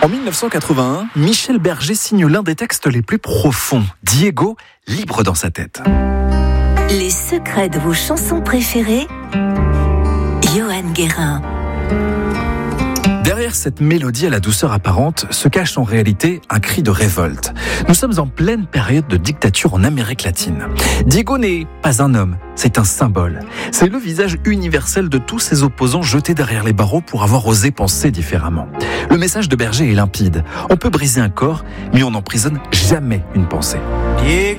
En 1981, Michel Berger signe l'un des textes les plus profonds, Diego, libre dans sa tête. Les secrets de vos chansons préférées, Johan Guérin. Derrière cette mélodie à la douceur apparente se cache en réalité un cri de révolte. Nous sommes en pleine période de dictature en Amérique latine. Diego n'est pas un homme, c'est un symbole. C'est le visage universel de tous ces opposants jetés derrière les barreaux pour avoir osé penser différemment. Le message de Berger est limpide. On peut briser un corps, mais on n'emprisonne jamais une pensée. Diego.